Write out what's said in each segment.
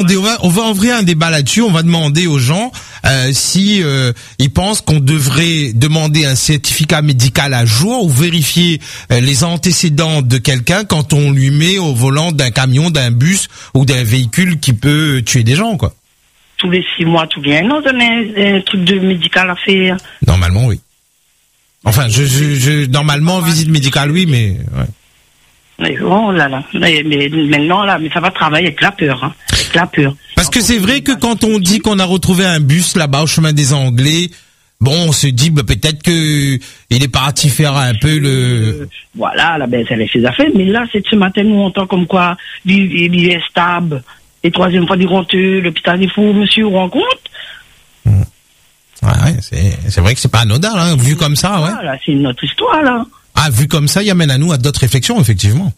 demander, on va ouvrir un débat là-dessus. On va demander aux gens si ils pensent qu'on devrait demander un certificat médical à jour ou vérifier les antécédents de quelqu'un quand on lui met au volant d'un camion, d'un bus ou d'un véhicule qui peut tuer des gens, quoi. Tous les 6 mois, tous les 1 an, on a un truc de médical à faire. Normalement, oui. Enfin, normalement, visite médicale, oui, mais ouais. Mais oh là là, mais maintenant là, mais ça va travailler avec la peur, hein. Avec la peur. Parce que c'est vrai que quand on dit qu'on a retrouvé un bus là-bas au chemin des Anglais, bon, on se dit peut-être que il est parti faire un peu le. Voilà, là, ça les fait affaires. Mais là, c'est ce matin, nous on entend comme quoi il est stable. Et 3e fois, du honteux, l'hôpital des fous, monsieur, vous rend compte? Ouais, c'est vrai que c'est pas anodin, hein, vu comme ça, ouais. Voilà, c'est une autre histoire, là. Ah, vu comme ça, il amène à nous à d'autres réflexions, effectivement.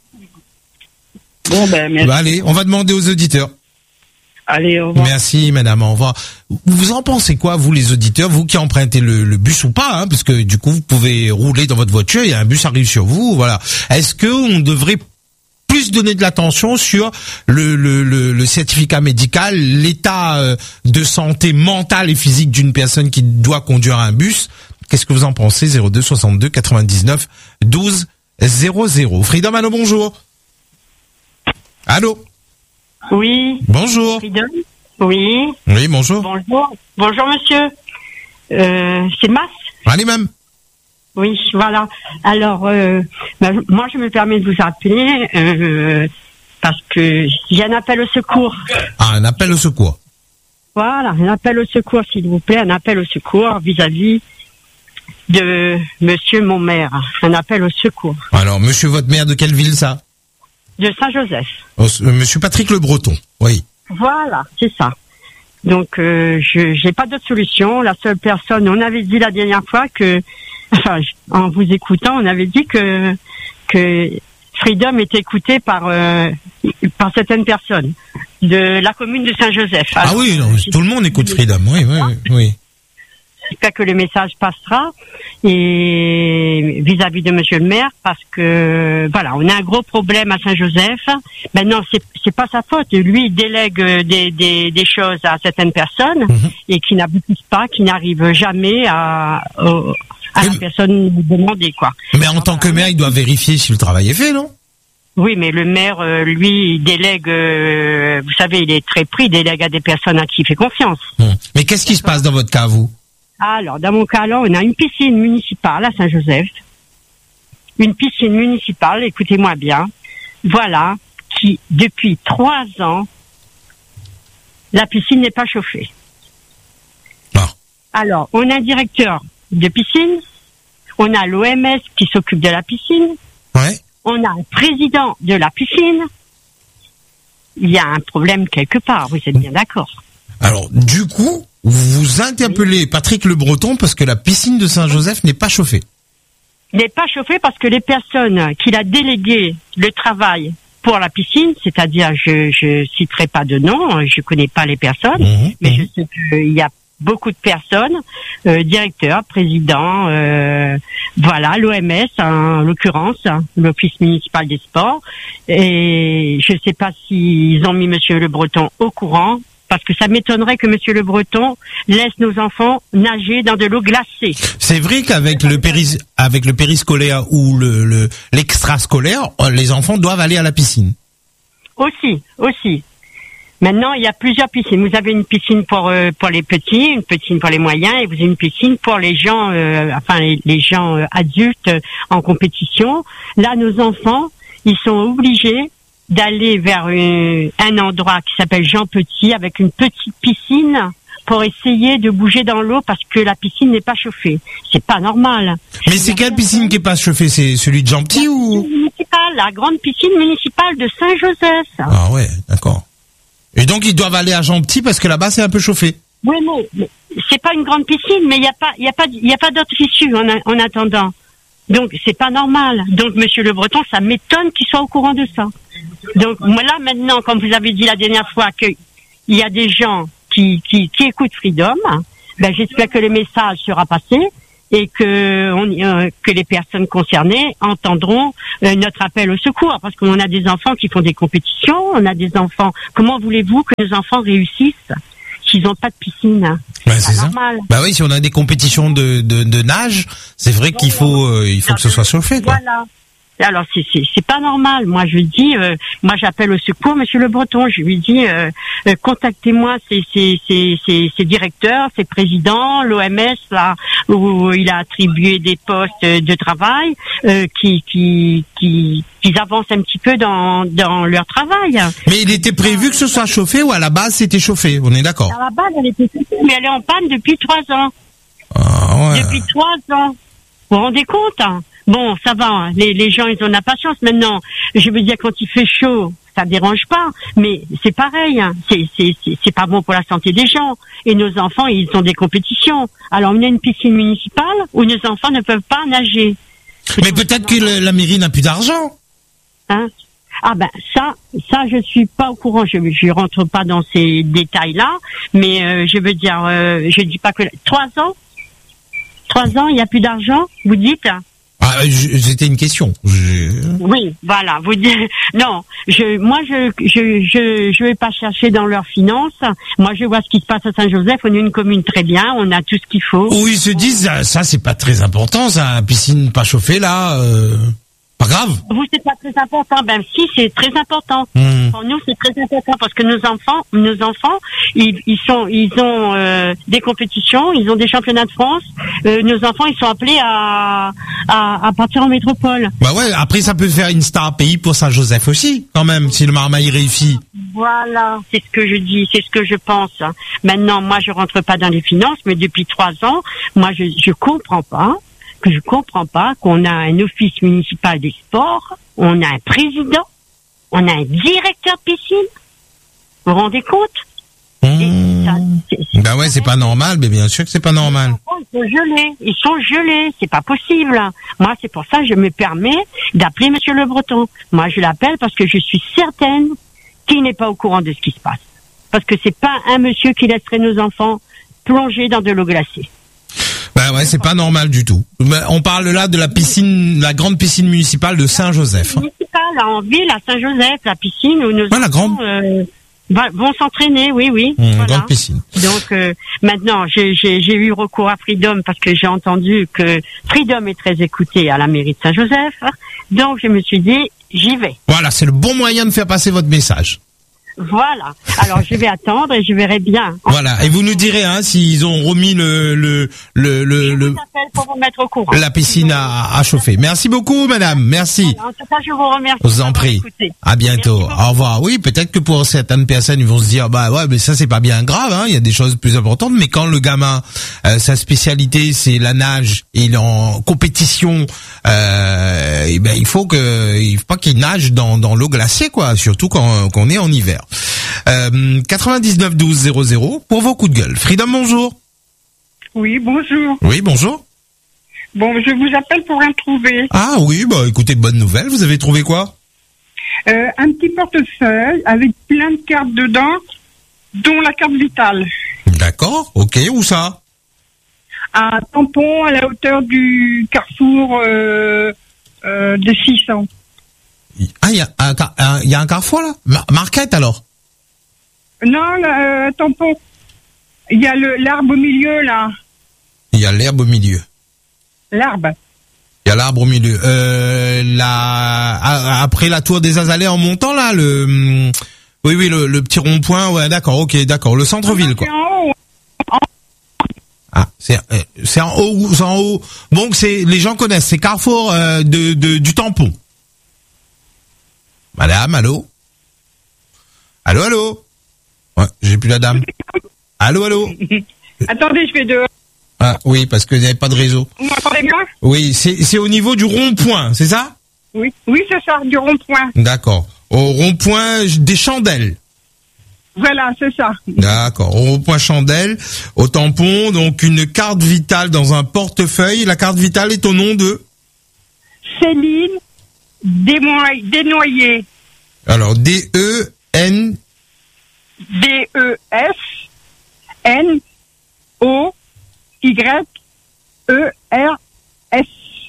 Bon, merci. Allez, on va demander aux auditeurs. Allez, au revoir. Merci, madame, au revoir. Vous en pensez quoi, vous, les auditeurs, vous qui empruntez le bus ou pas, hein, parce que du coup, vous pouvez rouler dans votre voiture, il y a un bus arrive sur vous, voilà. Est-ce que on devrait plus donner de l'attention sur le certificat médical, l'état de santé mentale et physique d'une personne qui doit conduire un bus? Qu'est-ce que vous en pensez? 02 62 99 12 00. Freedom, allô, bonjour. Allô? Oui. Bonjour. Freedom? Oui. Oui, bonjour. Bonjour, monsieur. C'est Mas? Allez, même. Oui, voilà. Alors, moi, je me permets de vous appeler parce que j'ai un appel au secours. Ah, un appel au secours. Voilà, un appel au secours, s'il vous plaît, un appel au secours vis-à-vis de monsieur mon maire. Un appel au secours. Alors, monsieur votre maire de quelle ville, ça? De Saint-Joseph. Monsieur Patrick Le Breton, oui. Voilà, c'est ça. Donc, j'ai pas d'autre solution. La seule personne, on avait dit la dernière fois que, enfin, en vous écoutant, on avait dit que Freedom était écouté par certaines personnes de la commune de Saint-Joseph. Alors, ah oui, non, tout le monde écoute Freedom, oui. J'espère que le message passera et vis-à-vis de monsieur le maire parce que voilà, on a un gros problème à Saint-Joseph. Maintenant, c'est pas sa faute. Lui, il délègue des choses à certaines personnes et qui n'aboutissent pas, qui n'arrivent jamais à la personne demandée, quoi. Mais en tant que maire, il doit vérifier si le travail est fait, non? Oui, mais le maire, lui, il délègue, vous savez, il est très pris, il délègue à des personnes à qui il fait confiance. Mais qu'est-ce qui se passe dans votre cas, vous? Alors, dans mon cas, là, on a une piscine municipale à Saint-Joseph. Une piscine municipale, écoutez-moi bien. Voilà, qui, depuis 3 ans, la piscine n'est pas chauffée. Ah. Alors, on a un directeur de piscine. On a l'OMS qui s'occupe de la piscine. Ouais. On a un président de la piscine. Il y a un problème quelque part, vous êtes bien d'accord. Alors, du coup, vous interpellez Patrick Le Breton parce que la piscine de Saint-Joseph n'est pas chauffée. N'est pas chauffée parce que les personnes qu'il a délégué le travail pour la piscine, c'est-à-dire, je citerai pas de nom, je connais pas les personnes, mais je sais qu'il y a beaucoup de personnes, directeurs, présidents, voilà, l'OMS en l'occurrence, l'Office municipal des sports, et je sais pas s'ils ont mis monsieur Le Breton au courant, parce que ça m'étonnerait que monsieur Le Breton laisse nos enfants nager dans de l'eau glacée. C'est vrai qu'avec le périscolaire ou l'extrascolaire, les enfants doivent aller à la piscine. Aussi. Maintenant, il y a plusieurs piscines. Vous avez une piscine pour les petits, une piscine pour les moyens, et vous avez une piscine pour les gens, les gens adultes en compétition. Là, nos enfants, ils sont obligés d'aller vers un endroit qui s'appelle Jean Petit avec une petite piscine pour essayer de bouger dans l'eau parce que la piscine n'est pas chauffée. C'est pas normal. Mais c'est quelle piscine qui est pas chauffée? C'est celui de Jean Petit ou? La grande piscine municipale de Saint-Joseph. Ah ouais, d'accord. Et donc ils doivent aller à Jean Petit parce que là-bas c'est un peu chauffé. Oui, mais c'est pas une grande piscine, mais il y a pas d'autre issue en attendant. Donc c'est pas normal. Donc monsieur Le Breton, ça m'étonne qu'il soit au courant de ça. Donc moi là maintenant, comme vous avez dit la dernière fois qu'il y a des gens qui écoutent Freedom, ben j'espère que le message sera passé et que les personnes concernées entendront notre appel au secours, parce qu'on a des enfants qui font des compétitions, on a des enfants. Comment voulez-vous que nos enfants réussissent s'ils n'ont pas de piscine? Ben, c'est ça. Bah oui, si on a des compétitions de nage, c'est vrai qu'il faut que ce soit chauffé, quoi. Voilà. Alors c'est pas normal. Moi je dis, moi j'appelle au secours Monsieur Le Breton. Je lui dis, contactez-moi ces directeurs, ces présidents, l'OMS là où il a attribué des postes de travail, qui avancent un petit peu dans leur travail. Mais il était prévu que ce soit chauffé ou à la base c'était chauffé, on est d'accord? À la base elle était chauffée, mais elle est en panne depuis 3 ans. Ah ouais. Depuis 3 ans. Vous vous rendez compte, hein? Bon, ça va, les gens, ils ont de la patience. Maintenant, je veux dire, quand il fait chaud, ça dérange pas, mais c'est pareil, hein. C'est pas bon pour la santé des gens. Et nos enfants, ils ont des compétitions. Alors, on a une piscine municipale où nos enfants ne peuvent pas nager. Mais peut-être que la mairie n'a plus d'argent. Hein? Ah ben, ça, je suis pas au courant. Je rentre pas dans ces détails-là, mais je veux dire, je dis pas que 3 ans, il n'y a plus d'argent, vous dites? Ah, c'était une question. Oui, voilà. Vous dites non. Je vais pas chercher dans leurs finances. Moi, je vois ce qui se passe à Saint-Joseph. On est une commune très bien. On a tout ce qu'il faut. Où ils se disent ça c'est pas très important, ça, piscine pas chauffée là. Pas grave. Vous, c'est pas très important. Ben si, c'est très important. Pour nous, c'est très important parce que nos enfants, ils ont des compétitions, ils ont des championnats de France. Nos enfants, ils sont appelés à partir en métropole. Bah ouais. Après, ça peut faire une star pays pour Saint-Joseph aussi, quand même, si le Marmaille réussit. Voilà, c'est ce que je dis, c'est ce que je pense. Maintenant, moi, je rentre pas dans les finances, mais depuis 3 ans, moi, je comprends pas qu'on a un office municipal des sports, on a un président, on a un directeur de piscine. Vous vous rendez compte? Bah ouais, c'est pas normal, mais bien sûr que c'est pas normal. Ils sont gelés, c'est pas possible. Moi, c'est pour ça que je me permets d'appeler Monsieur Le Breton. Moi, je l'appelle parce que je suis certaine qu'il n'est pas au courant de ce qui se passe. Parce que c'est pas un monsieur qui laisserait nos enfants plonger dans de l'eau glacée. Bah ouais, c'est pas normal du tout. On parle là de la piscine, la grande piscine municipale de Saint-Joseph. Municipale, en ville, à Saint-Joseph, la piscine où nos la grande. vont s'entraîner, oui. Voilà. Grande piscine. Donc maintenant, j'ai eu recours à Freedom parce que j'ai entendu que Freedom est très écouté à la mairie de Saint-Joseph. Donc je me suis dit, j'y vais. Voilà, c'est le bon moyen de faire passer votre message. Voilà. Alors je vais attendre et je verrai bien. Voilà. Et vous nous direz s'ils ont remis le pour vous mettre au courant. La piscine à chauffer. Merci beaucoup, madame. Merci. En tout cas, je vous remercie. Je vous en prie. À bientôt. Au revoir. Oui, peut-être que pour certaines personnes, ils vont se dire, bah ouais, mais ça c'est pas bien grave. Il y a des choses plus importantes. Mais quand le gamin, sa spécialité c'est la nage et il est en compétition, et ben il faut pas qu'il nage dans l'eau glacée, quoi. Surtout quand on est en hiver. 99 12 00 pour vos coups de gueule. Freedom, bonjour. Oui, bonjour. Oui, bonjour. Bon, je vous appelle pour en trouver. Ah oui, bah écoutez, bonne nouvelle. Vous avez trouvé quoi? Un petit portefeuille avec plein de cartes dedans, dont la carte vitale. D'accord, ok, où ça? À Tampon, à la hauteur du carrefour de 600. Ah, il y a un carrefour là? Marquette alors? Non, Tampon. Il y a l'arbre au milieu là. Il y a l'herbe au milieu. L'arbre. Il y a l'arbre au milieu. Après la tour des Azalées en montant là, oui, le petit rond-point, ouais, d'accord, ok, d'accord, le centre-ville quoi. Ah, c'est en haut ou c'est en haut. Bon, les gens connaissent, c'est carrefour du tampon. Madame, allô? Allô? Ouais, j'ai plus la dame. Allô? Attendez, je vais dehors. Ah oui, parce qu'il n'y avait pas de réseau. Vous m'entendez bien? Oui, c'est au niveau du rond-point, c'est ça? Oui, c'est ça, du rond-point. D'accord. Au rond-point des Chandelles. Voilà, c'est ça. D'accord. Au rond-point Chandelles, au tampon, donc une carte vitale dans un portefeuille. La carte vitale est au nom de? Céline Desnoyers. Alors, D-E-N... D-E-S-N-O-Y-E-R. E-R-S.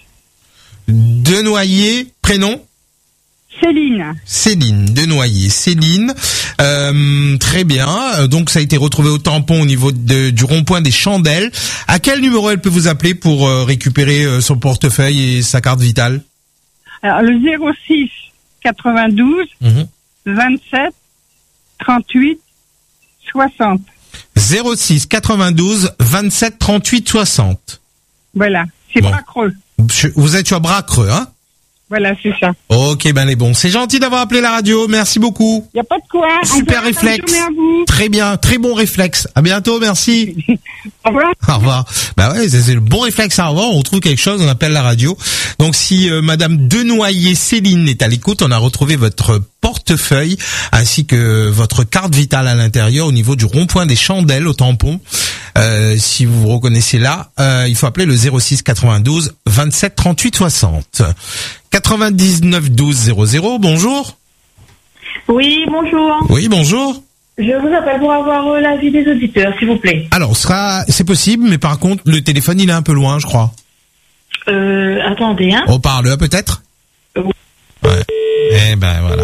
Denoyer, prénom? Céline. Céline, Denoyer. Céline, très bien. Donc ça a été retrouvé au tampon au niveau du rond-point des Chandelles. À quel numéro elle peut vous appeler pour récupérer son portefeuille et sa carte vitale? Alors, le 06 92 27 38 60. 06 92 27 38 60. Voilà, c'est Bon. pas creux. Vous êtes sur Bras-Creux, hein? Voilà, c'est ça. Ok, ben les bons. C'est gentil d'avoir appelé la radio. Merci beaucoup. Y a pas de quoi. Super réflexe. Bonne journée à vous. Très bien, très bon réflexe. À bientôt, merci. Au revoir. Au revoir. Bah ouais, c'est le bon réflexe à avoir. On trouve quelque chose, on appelle la radio. Donc si Madame Denoyer Céline est à l'écoute, on a retrouvé votre portefeuille ainsi que votre carte vitale à l'intérieur au niveau du rond-point des Chandelles au tampon. Si vous vous reconnaissez là, il faut appeler le 06 92 27 38 60. 99 12 00. Bonjour. Oui, bonjour. Oui, bonjour. Je vous appelle pour avoir l'avis des auditeurs, s'il vous plaît. Alors, c'est possible, mais par contre, le téléphone, il est un peu loin, je crois. Attendez, hein. Au parleur, peut-être? Oui. Ouais. Eh ben, voilà.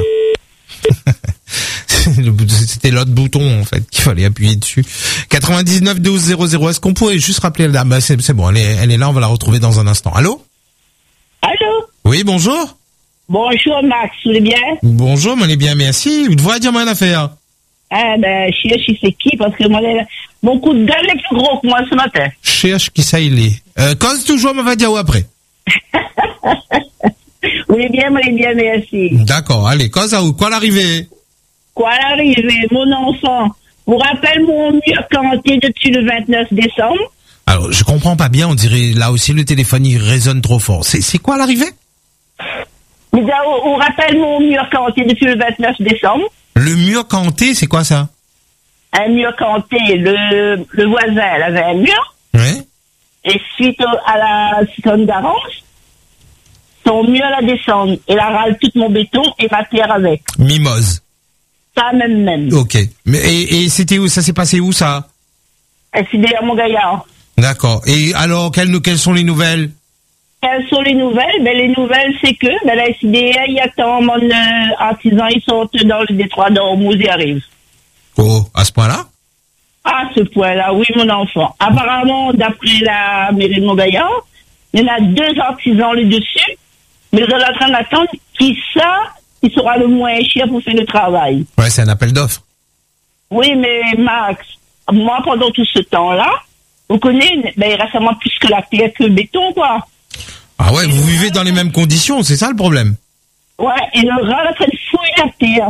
C'était l'autre bouton, en fait, qu'il fallait appuyer dessus. 99 12 00. Est-ce qu'on pourrait juste rappeler la dame? Bah, c'est bon, elle est là, on va la retrouver dans un instant. Allô? Allô? Oui, bonjour. Bonjour Max, vous allez bien? Bonjour, on est bien, merci. Vous devriez dire moi une affaire. Ah ben, je sais qui, parce que moi, mon coup de gueule est plus gros que moi ce matin. Cherche qui ça il est. Cause toujours, me va dire où après. Vous allez bien, merci. D'accord, allez, cause à où? Quoi l'arrivée? Quoi l'arrivée, mon enfant? Vous rappelez mon mur canté depuis le 29 décembre? Alors, je comprends pas bien, on dirait là aussi le téléphone il résonne trop fort. C'est quoi l'arrivée? On rappelle mon mur canté depuis le 29 décembre. Le mur canté, c'est quoi ça? Un mur canté, le voisin, elle avait un mur. Oui. Et suite à la cyclone d'Arance, son mur la descend. Elle a râle tout mon béton et ma pierre avec. Mimose. Ça même. Ok. Mais et c'était où? Ça s'est passé où ça? C'est derrière mon gaillard. D'accord. Et alors, quelles sont les nouvelles? Quelles sont les nouvelles? Ben, les nouvelles, c'est que, la SDA, il y a tant mon artisan, ils sont dans le détroit d'Ormuz et arrivent. Oh, à ce point-là? À ce point-là, oui, mon enfant. Apparemment, d'après la mairie de Montgaillard, il y en a 2 artisans là dessus, mais ils sont en train d'attendre qui sera le moins cher pour faire le travail. Ouais, c'est un appel d'offres. Oui, mais Max, moi, pendant tout ce temps-là, vous connaissez, il reste moins plus que la pierre que le béton, quoi. Ah ouais, vous vivez dans les mêmes conditions, c'est ça le problème? Ouais, et le rat, là, ça fouille la terre.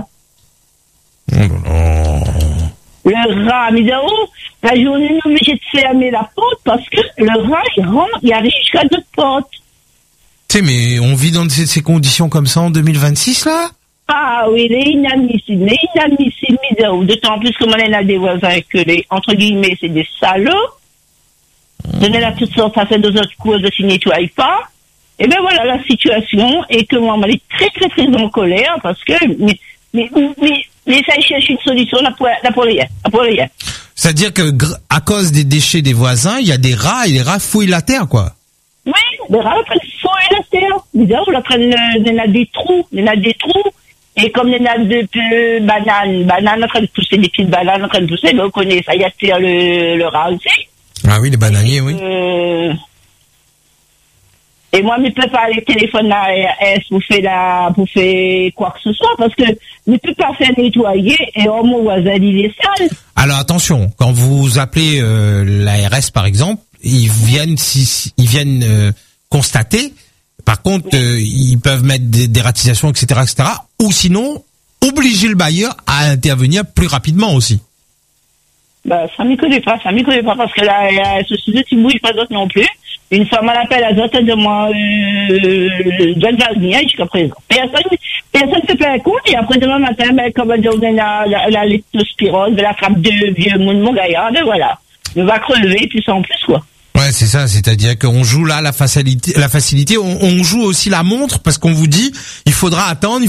Oh. Le rat, mais oh, la journée, nous obligés de fermer la porte parce que le rat, il rentre, il arrive jusqu'à notre porte. Tu sais, mais on vit dans ces conditions comme ça en 2026, là? Ah oui, il est inadmissible, mais oh, d'autant plus que moi, il y a des voisins que entre guillemets, c'est des salauds. Donner la toutes sortes, ça fait 2 autres cours de s'y nettoie pas. Et ben voilà la situation, et que moi, elle est très, très, très en colère, parce que, mais ça cherche une solution, là pour rien. C'est-à-dire que, à cause des déchets des voisins, il y a des rats, et les rats fouillent la terre, quoi. Oui, les rats prennent fouiller la terre. Les rats prennent des trous, et comme les nattes de bananes en train de pousser, des petites bananes en train de pousser, ben, on connaît ça, il y a le rat aussi. Ah oui, les bananiers, oui. Et moi, je ne peux pas aller téléphoner à ARS pour faire quoi que ce soit, parce que je ne peux pas faire nettoyer et mon voisin, il est sale. Alors attention, quand vous appelez l'ARS par exemple, ils viennent constater. Par contre, ils peuvent mettre des ratisations, etc., ou sinon obliger le bailleur à intervenir plus rapidement aussi. Bah, ça m'y connaît pas parce que là, ce sujet, tu bouges pas d'autres non plus. Une femme m'appelle à d'autres de moi, John Valnier, jusqu'à présent. Personne ne fait pas un compte, et après demain matin, comme on donne la leptospirose, la frappe de vieux mon gaillard, voilà. On va crever, puis ça en plus, quoi. Ouais, c'est ça, c'est-à-dire qu'on joue là la facilité, on joue aussi la montre, parce qu'on vous dit, il faut attendre.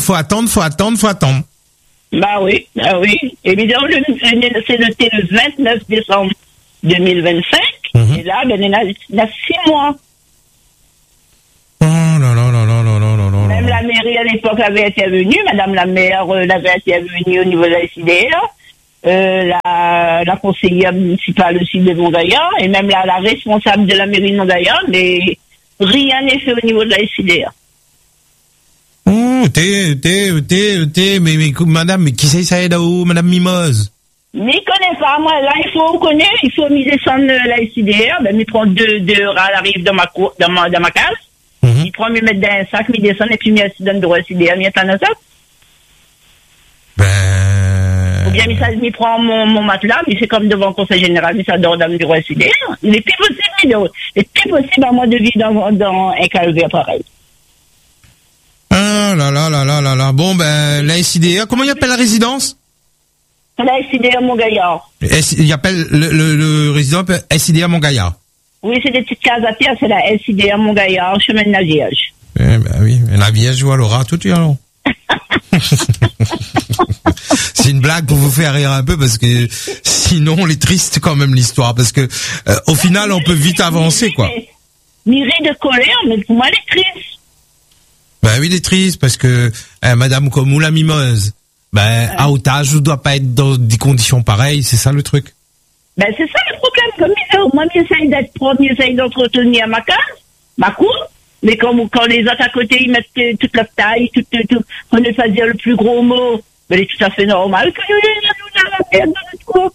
Bah oui. Évidemment, c'est noté le 29 décembre 2025. Et là, ben, il y a 6 mois. Oh là là là là là là là là. Même la mairie à l'époque avait intervenu, madame la maire l'avait intervenu au niveau de la SIDR, la conseillère municipale aussi de Montgaillard, et même la responsable de la mairie de Montgaillard, mais rien n'est fait au niveau de la SIDR. Oh, mais madame, mais qui c'est ça là-haut, madame Mimose? Mais connaît pas, moi, là, il faut m'y descendre la SIDR, ben, il prend 2 heures à l'arrivée dans ma case. Il prend, me mettre dans un sac, me descend, et puis me donne de SIDR, me dans un sac. Ben. Ou bien, il prend mon matelas, mais c'est comme devant le conseil général, mais ça dort dans le SIDR. Il est plus possible à moi de vivre dans un calvaire pareil. Ah là là là là là là. Bon, ben, la SIDR, comment il appelle la résidence? La SIDR Montgaillard. Il appelle le résident SIDR Montgaillard. Oui, c'est des petites cases à terre, c'est la SIDR Montgaillard, chemin de Naviège. Eh ben oui, Naviège, ou alors tout de suite, alors. C'est une blague pour vous faire rire un peu, parce que sinon, on est triste quand même l'histoire, parce que au final, on peut vite avancer, quoi. Miré de colère, mais pour moi, elle est triste. Ben oui, il est triste, parce que madame comme ou la Mimose, ben, à haut âge, je dois pas être dans des conditions pareilles, c'est ça le truc. Ben, c'est ça le problème. Comme moi, j'essaye d'être propre, j'essaye d'entretenir ma case, ma cour. Mais quand les autres à côté, ils mettent toute leur taille, tout, on ne pas dire le plus gros mot, mais c'est tout à fait normal que nous la perdre dans notre cour.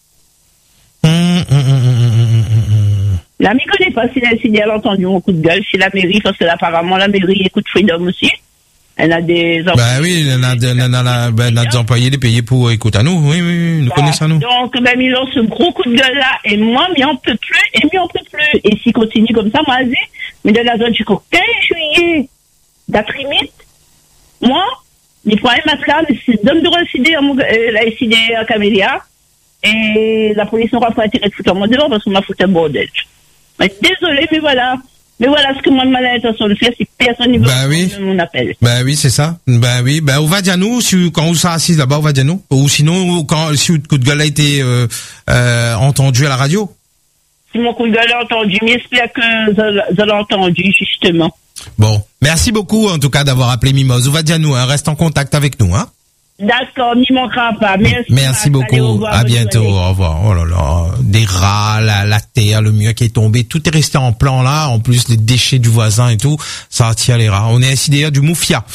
Là, mais connaît pas si la SIDR a entendu mon coup de gueule, si la mairie, parce que apparemment la mairie écoute Freedom aussi. Elle a des employés. Ben oui, elle a des employés, les payés pour écouter à nous. Oui, nous connaissons à nous. Donc, ben, ils ont ce gros coup de gueule là, et moi, mais on peut plus. Et s'il continue comme ça, moi, vas-y, mais de la zone jusqu'au 15 juillet, d'Atrimite, moi, il prend un matelas, mais c'est d'homme de la SIDR Camélia, et la police n'aura pas intérêt de foutre moi dehors parce qu'on m'a foutu un bordel. Désolé, mais voilà. Mais voilà ce que moi, j'ai l'intention de faire, si personne ne veut mon appel. Ben oui, c'est ça. Ben oui, ben on va dire nous, quand vous serez assis là-bas, on va dire nous. Ou sinon, si votre coup de gueule a été entendu à la radio. Si mon coup de gueule est entendu, mais j'espère que je l'ai entendu, justement. Bon, merci beaucoup en tout cas d'avoir appelé Mimose. On va dire nous, reste en contact avec nous, hein. D'accord, n'y manquera pas. Merci beaucoup. Allez, revoir, à bientôt. Au revoir. Oh là là, des rats, la terre, le mur qui est tombé, tout est resté en plan là. En plus, les déchets du voisin et tout, ça attire les rats. On est à SIDR du Moufia.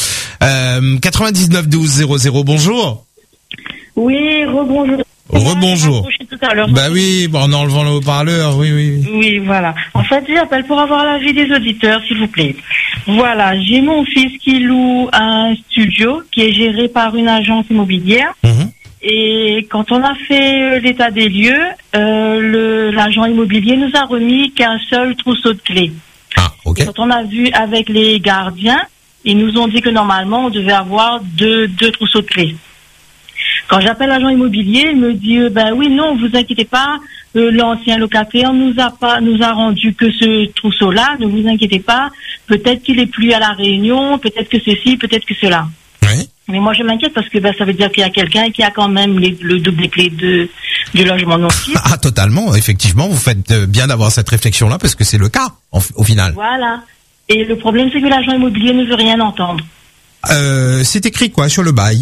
99 12 00. Bonjour. Oui, rebonjour. Rebonjour. Bah oui, en enlevant le haut-parleur, oui. Oui, voilà. En fait, j'appelle pour avoir l'avis des auditeurs, s'il vous plaît. Voilà, j'ai mon fils qui loue un studio qui est géré par une agence immobilière. Et quand on a fait l'état des lieux, l'agent immobilier nous a remis qu'un seul trousseau de clés. Ah, ok. Et quand on a vu avec les gardiens, ils nous ont dit que normalement, on devait avoir deux trousseaux de clés. Quand j'appelle l'agent immobilier, il me dit ben oui, non, vous inquiétez pas, l'ancien locataire nous a rendu que ce trousseau-là, ne vous inquiétez pas, peut-être qu'il est plus à la Réunion, peut-être que ceci, peut-être que cela. Oui. Mais moi je m'inquiète parce que ça veut dire qu'il y a quelqu'un qui a quand même le double clé du logement non fixe. Ah totalement, effectivement, vous faites bien d'avoir cette réflexion-là parce que c'est le cas au final. Voilà. Et le problème c'est que l'agent immobilier ne veut rien entendre. C'est écrit quoi sur le bail?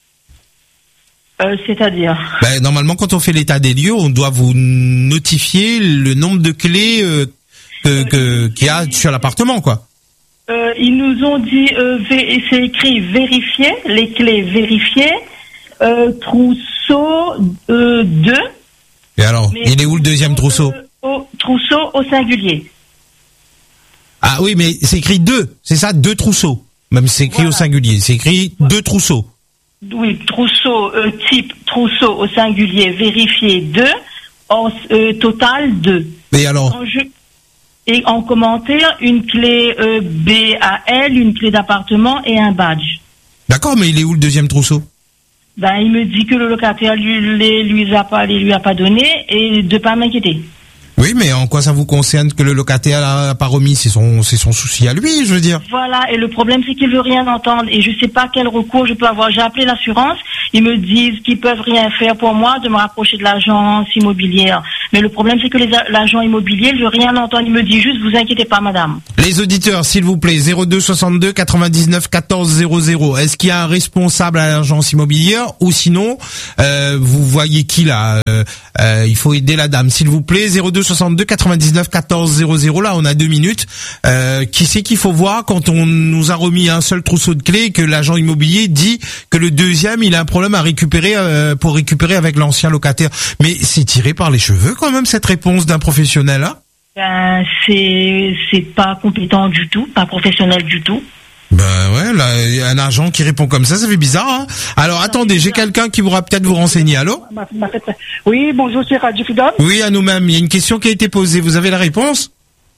C'est-à-dire normalement, quand on fait l'état des lieux, on doit vous notifier le nombre de clés qu'il y a sur l'appartement, quoi. Ils nous ont dit, c'est écrit vérifier, les clés vérifiées, trousseau 2. Et alors, il est où le deuxième trousseau? Trousseau au singulier. Ah oui, mais c'est écrit 2, c'est ça, 2 trousseaux. Même si c'est écrit au singulier, c'est écrit 2 trousseaux. Oui, trousseau, type trousseau au singulier, vérifié 2, en total 2. Et alors Et en commentaire, une clé BAL, une clé d'appartement et un badge. D'accord, mais il est où le deuxième trousseau? Il me dit que le locataire lui a pas donné et de pas m'inquiéter. Oui, mais en quoi ça vous concerne que le locataire n'a pas remis? C'est son souci à lui, je veux dire. Voilà, et le problème c'est qu'il veut rien entendre et je sais pas quel recours je peux avoir. J'ai appelé l'assurance, ils me disent qu'ils peuvent rien faire pour moi, de me rapprocher de l'agence immobilière Mais le problème, c'est que l'agent immobilier, il veut rien entendre. Il me dit juste, vous inquiétez pas, madame. Les auditeurs, s'il vous plaît, 02 62 99 14 00. Est-ce qu'il y a un responsable à l'agence immobilière ou sinon, vous voyez qui là il faut aider la dame, s'il vous plaît. 02 62 99 14 00. Là, on a 2 minutes. Qui c'est qu'il faut voir quand on nous a remis un seul trousseau de clés et que l'agent immobilier dit que le deuxième, il a un problème à récupérer pour récupérer avec l'ancien locataire. Mais c'est tiré par les cheveux quand même cette réponse d'un professionnel, hein? C'est pas compétent du tout, pas professionnel du tout. Ben ouais, là, un agent qui répond comme ça fait bizarre, hein. Alors attendez, j'ai quelqu'un qui pourra peut-être vous renseigner. Allô? Oui, bonjour, c'est Radio Freedom. Oui, à nous-mêmes. Il y a une question qui a été posée. Vous avez la réponse?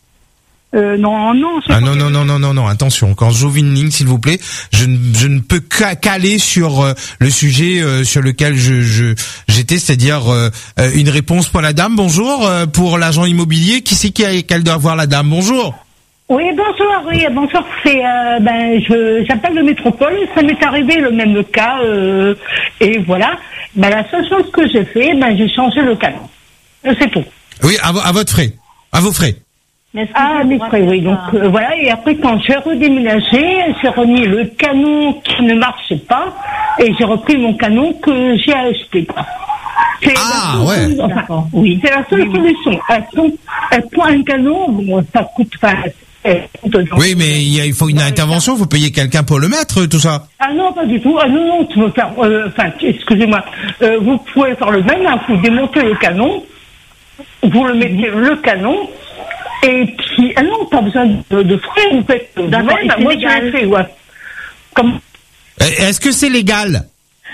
Non. Non. Attention, quand j'ouvre une ligne, s'il vous plaît, je ne peux caler sur le sujet sur lequel j'étais, c'est-à-dire une réponse pour la dame. Bonjour, pour l'agent immobilier. Qui c'est qu'elle doit avoir, la dame? Bonjour. Oui, bonsoir. C'est j'appelle de Métropole. Ça m'est arrivé le même cas et voilà. La seule chose que j'ai fait, j'ai changé le canon. C'est tout. Oui, à votre frais, à vos frais. Mes frais, oui. Donc voilà. Et après, quand j'ai redéménagé, j'ai remis le canon qui ne marchait pas et j'ai repris mon canon que j'ai acheté. C'est ouais. Enfin, oui. C'est la seule solution. Elle prend un canon, bon, ça coûte pas. Oui, mais il faut une intervention, il faut payer quelqu'un pour le mettre, tout ça. Ah non, pas du tout. Ah non, tu veux faire. Excusez-moi. Vous pouvez faire le même. Vous démontez le canon, vous le mettez le canon. Et puis, non, pas besoin de frais, vous faites d'accord, moi j'ai fait, ouais. Est-ce que c'est légal?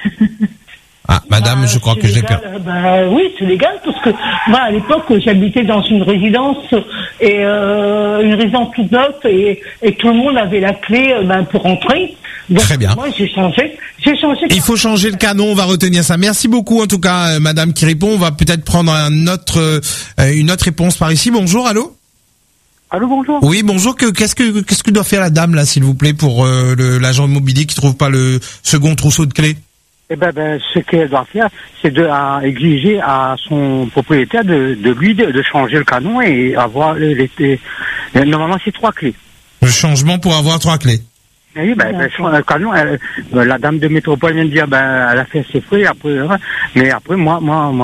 Ah, madame, je crois que j'ai perdu. Oui, c'est légal, parce que, à l'époque, j'habitais dans une résidence, et, une résidence toute neuve, et tout le monde avait la clé, pour entrer. Donc, très bien. Moi, j'ai changé. Il faut changer le canon, on va retenir ça. Merci beaucoup, en tout cas, madame qui répond. On va peut-être prendre une autre réponse par ici. Bonjour, allô? Allô, bonjour. Oui, bonjour. Qu'est-ce que doit faire la dame là, s'il vous plaît, pour l'agent immobilier qui trouve pas le second trousseau de clés? Ce qu'elle doit faire, c'est exiger à son propriétaire de changer le canon et avoir normalement c'est 3 clés. Le changement pour avoir 3 clés. Oui, le canon, la dame de Métropole vient de dire, elle a fait ses frais, mais après, moi,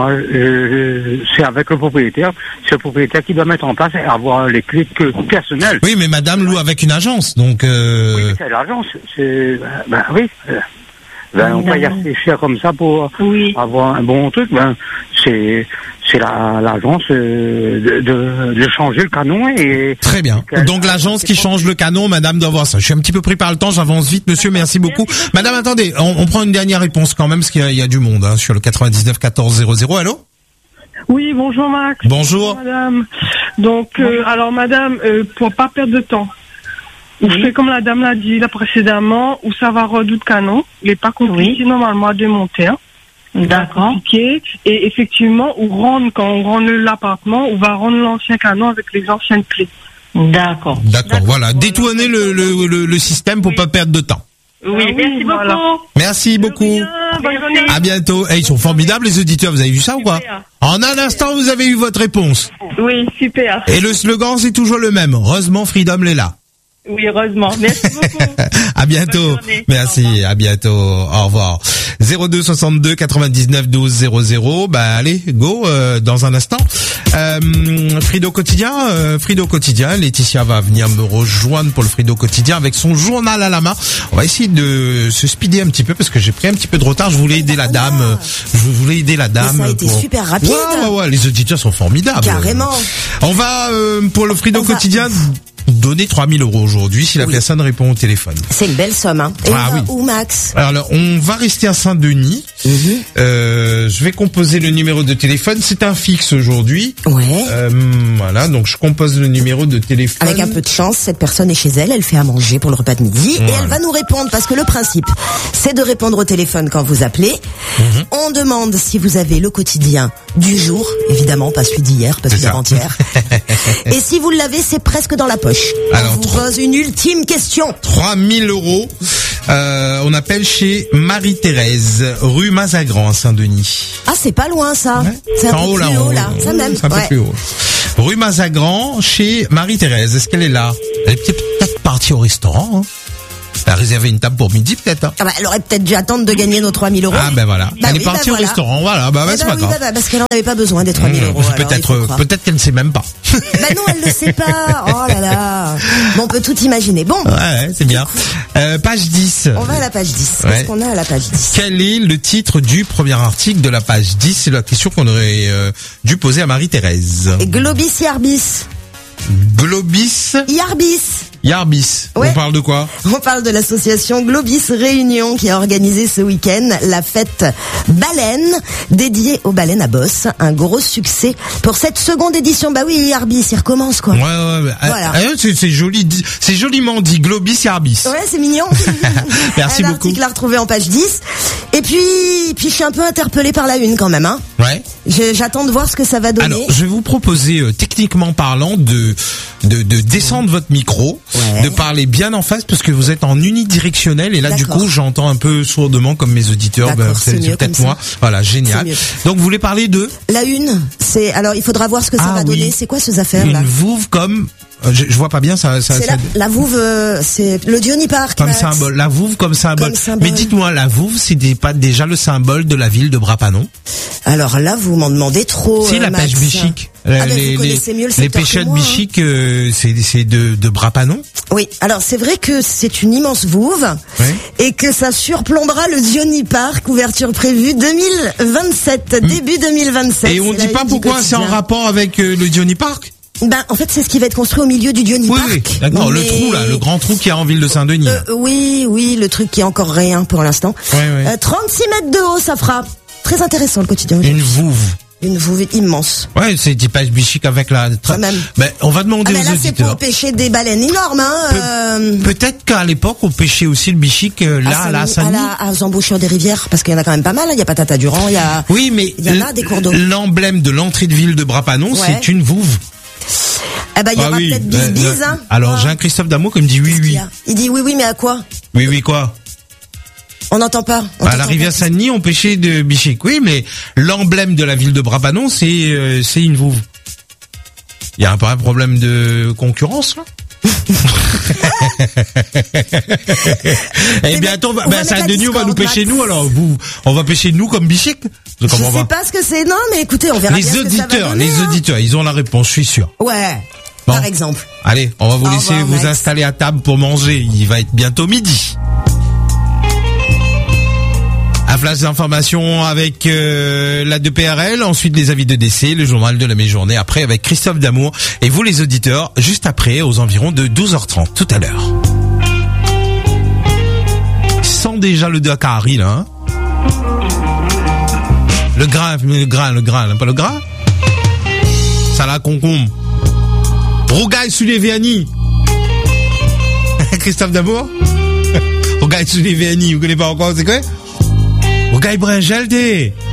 c'est avec le propriétaire, c'est le propriétaire qui doit mettre en place et avoir les clés personnelles. Oui, mais madame loue avec une agence, donc, Oui, c'est l'agence, oui. On paye assez cher comme ça pour avoir un bon truc, c'est l'agence de changer le canon et... Très bien. Donc l'agence qui change le canon, madame doit voir ça. Je suis un petit peu pris par le temps, j'avance vite, monsieur, merci beaucoup. Madame, attendez, on prend une dernière réponse quand même, parce qu'il y a du monde, sur le 99 14 00. Allô? Oui, bonjour Max. Bonjour. Madame. Donc, alors madame, pour pas perdre de temps, vous faites comme la dame l'a dit là précédemment, où ça va redoute canon. Il n'est pas compliqué normalement à démonter. D'accord. Et effectivement, quand on rend l'appartement, on va rendre l'ancien canon avec les anciennes clés. D'accord. Voilà. Détourner le système pour pas perdre de temps. Oui, merci beaucoup. Voilà. Merci beaucoup. Bonne journée. À bientôt. Ils sont formidables, les auditeurs. Vous avez vu ça ou quoi? En un instant, vous avez eu votre réponse. Oui, super. Et le slogan, c'est toujours le même. Heureusement, Freedom est là. Oui, heureusement. Merci beaucoup. À bientôt. Merci. À bientôt. Au revoir. 02 62 99 12 00. Allez, go, dans un instant. Frido quotidien. Laetitia va venir me rejoindre pour le Frido quotidien avec son journal à la main. On va essayer de se speeder un petit peu parce que j'ai pris un petit peu de retard. Je voulais aider la dame. Ça a été super rapide. Ouais. Les auditeurs sont formidables. Carrément. On va, pour le Frido quotidien, donner 3 000 € aujourd'hui si la personne répond au téléphone. C'est une belle somme, hein. Et où, Max? Alors, on va rester à Saint-Denis. Je vais composer le numéro de téléphone. C'est un fixe aujourd'hui. Ouais. Voilà, donc je compose le numéro de téléphone. Avec un peu de chance, cette personne est chez elle, elle fait à manger pour le repas de midi et elle va nous répondre parce que le principe, c'est de répondre au téléphone quand vous appelez. On demande si vous avez le quotidien du jour, évidemment, pas celui d'hier, parce que d'avant-hier. Et si vous l'avez, c'est presque dans la poche. Alors, on vous pose une ultime question. 3 000 €. On appelle chez Marie-Thérèse, rue Mazagran à Saint-Denis. Ah, c'est pas loin ça. Ouais. C'est un peu haut, plus là, haut là. Ça même. C'est un peu plus haut. Rue Mazagran chez Marie-Thérèse. Est-ce qu'elle est là? Elle est peut-être partie au restaurant. Hein. Elle a réservé une table pour midi peut-être. Hein. Ah bah, elle aurait peut-être dû attendre de gagner nos 3 000 €. Ah ben voilà. Elle est partie au restaurant. Voilà. C'est pas grave. Parce qu'elle en avait pas besoin des 3 000 €. Peut-être qu'elle ne sait même pas. Bah non, elle le sait pas. Oh là là. Bon, on peut tout imaginer. Bon. Ouais, c'est bien. Page 10. On va à la page 10. Qu'est-ce qu'on a à la page 10? Quel est le titre du premier article de la page 10? C'est la question qu'on aurait dû poser à Marie-Thérèse. Globis Yarbis. Globis Yarbis. Ouais. On parle de quoi? On parle de l'association Globis Réunion qui a organisé ce week-end la fête baleine dédiée aux baleines à bosse. Un gros succès pour cette seconde édition. Bah oui, Yarbis, il recommence quoi. Ouais. Voilà. C'est joli, c'est joliment dit. Globis Yarbis. Ouais, c'est mignon. Merci beaucoup. L'article à retrouver en page 10. Et puis je suis un peu interpellée par la une quand même, hein. Ouais. J'attends de voir ce que ça va donner. Alors, je vais vous proposer, techniquement parlant, de descendre votre micro, de parler bien en face parce que vous êtes en unidirectionnel et là, du coup, j'entends un peu sourdement comme mes auditeurs. C'est peut-être moi. Voilà, génial. Donc, vous voulez parler de? La une, alors, il faudra voir ce que ça va donner. C'est quoi ces affaires là? Une vouve comme, je vois pas bien ça. La vouve, c'est le Diony Park. Comme symbole. La vouve comme symbole. Mais dites-moi, la vouve, c'était pas déjà le symbole de la ville de Brapanon? Alors là, vous m'en demandez trop. Si, la pêche bichique. Les pêchettes bichiques, c'est de Brapanon? Oui. Alors, c'est vrai que c'est une immense vouve. Et que ça surplombera le Diony Park, ouverture prévue 2027, début 2027. Et on dit pas pourquoi c'est en rapport avec le Diony Park? En fait, c'est ce qui va être construit au milieu du Diony Park. Oui, d'accord. Le trou, là, le grand trou qu'il y a en ville de Saint-Denis. Oui, le truc qui est encore rien pour l'instant. 36 mètres de haut, ça fera. Très intéressant, le quotidien. Une vouve. Une vouve immense. Ouais, c'est des pêches bichiques avec la... même. On va demander aux auditeurs. C'est pour pêcher des baleines énormes, hein. Peut-être qu'à l'époque, on pêchait aussi le bichique, à Saint-Denis. Aux embouchures des rivières, parce qu'il y en a quand même pas mal, il y a Patata Durand, il y a... Oui, mais il y en a des cours d'eau. L'emblème de l'entrée de ville de Brapanon, c'est une vouve. Il y aura peut-être bis, hein. Alors, j'ai un Christophe Damour qui me dit oui. Il dit oui, mais à quoi? Oui, quoi? On n'entend pas. À la rivière Saint-Denis, on pêchait de bichique. Oui, mais l'emblème de la ville de Brapanon, c'est une vouve. Il y a un problème de concurrence, là? Eh bien, attends, Saint-Denis, on va nous pêcher nous, alors on va pêcher nous comme bichique? Je sais pas ce que c'est, non, mais écoutez, on verra bien ce que ça va donner, les auditeurs, ils ont la réponse, je suis sûr. Ouais. Bon. Par exemple. Allez, on va vous laisser vous installer à table pour manger. Il va être bientôt midi. Un flash d'information avec la 2PRL, ensuite les avis de décès, le journal de la mi-journée, après avec Christophe Damour et vous les auditeurs, juste après aux environs de 12h30, tout à l'heure. Sans déjà le Dakari là, hein. Le grain, pas le gras. Salade concombre. Rougail Suleviani. Christophe Damour. Rougail Suleviani, vous connaissez pas encore, c'est quoi? Rougail Bringel,